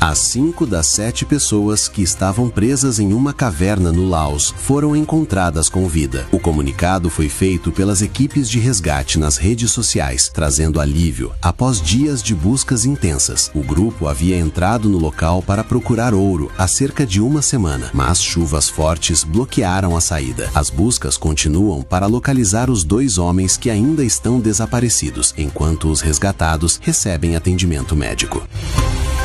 As 5 das 7 pessoas que estavam presas em uma caverna no Laos foram encontradas com vida. O comunicado foi feito pelas equipes de resgate nas redes sociais, trazendo alívio após dias de buscas intensas. O grupo havia entrado no local para procurar ouro há cerca de uma semana, mas chuvas fortes bloquearam a saída. As buscas continuam para localizar os 2 homens que ainda estão desaparecidos, enquanto os resgatados recebem atendimento médico.